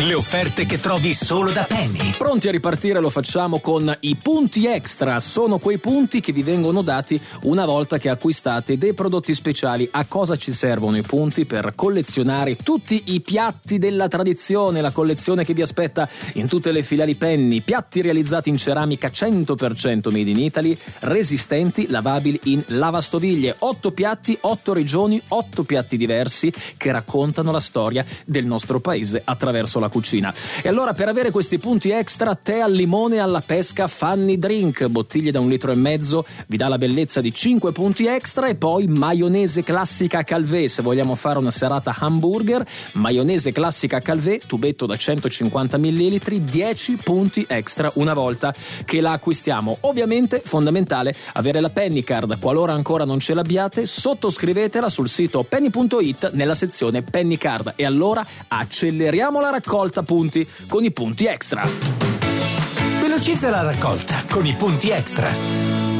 Le offerte che trovi solo da Penny. Pronti a ripartire? Lo facciamo con i punti extra. Sono quei punti che vi vengono dati una volta che acquistate dei prodotti speciali. A cosa ci servono i punti? Per collezionare tutti i piatti della tradizione, la collezione che vi aspetta in tutte le filiali Penny. Piatti realizzati in ceramica 100% made in Italy, resistenti, lavabili in lavastoviglie. 8 piatti, 8 regioni, 8 piatti diversi che raccontano la storia del nostro paese attraverso la cucina. E allora, per avere questi punti extra, tè al limone alla pesca Fanny Drink, bottiglie da 1,5 litri, vi dà la bellezza di 5 punti extra. E poi maionese classica Calvé, se vogliamo fare una serata hamburger, maionese classica Calvé, tubetto da 150 ml, 10 punti extra una volta che la acquistiamo. Ovviamente fondamentale avere la Penny Card. Qualora ancora non ce l'abbiate, sottoscrivetela sul sito penny.it nella sezione Penny Card. E allora acceleriamo la raccolta punti con i punti extra. Velocizza la raccolta con i punti extra.